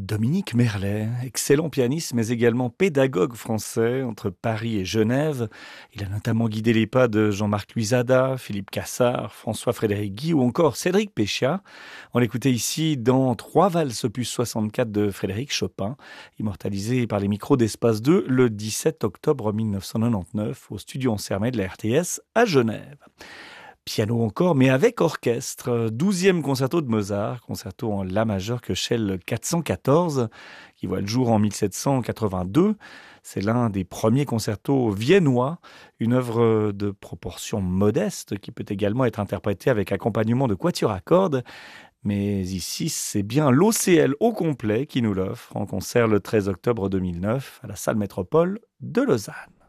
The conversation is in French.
Dominique Merlet, excellent pianiste mais également pédagogue français entre Paris et Genève. Il a notamment guidé les pas de Jean-Marc Luisada, Philippe Cassard, François-Frédéric Guy ou encore Cédric Péchia. On l'écoutait ici dans 3 valses opus 64 de Frédéric Chopin, immortalisé par les micros d'Espace 2 le 17 octobre 1999 au studio encermé de la RTS à Genève. Piano encore, mais avec orchestre. 12e concerto de Mozart, concerto en La majeur que Shell 414, qui voit le jour en 1782. C'est l'un des premiers concertos viennois, une œuvre de proportion modeste qui peut également être interprétée avec accompagnement de quatuor à cordes. Mais ici, c'est bien l'OCL au complet qui nous l'offre en concert le 13 octobre 2009 à la salle Métropole de Lausanne.